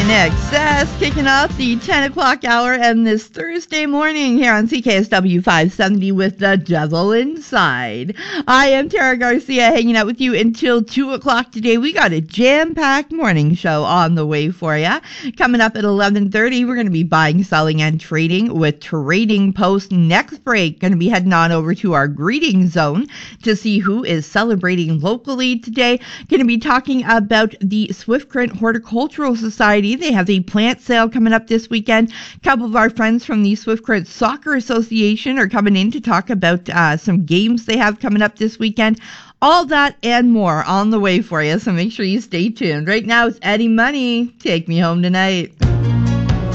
In Excess, kicking off the 10 o'clock hour and this Thursday morning here on CKSW 570 with The Devil Inside. I am Tara Garcia, hanging out with you until 2 o'clock today. We got a jam-packed morning show on the way for you. Coming up at 11:30, we're going to be buying, selling, and trading with Trading Post. Next break, going to be heading on over to our greeting zone to see who is celebrating locally today. Going to be talking about the Swift Current Horticultural Society. They have a plant sale coming up this weekend. A couple of our friends from the Swift Current Soccer Association are coming in to talk about some games they have coming up this weekend. All that and more on the way for you, so make sure you stay tuned. Right now, it's Eddie Money. Take Me Home Tonight.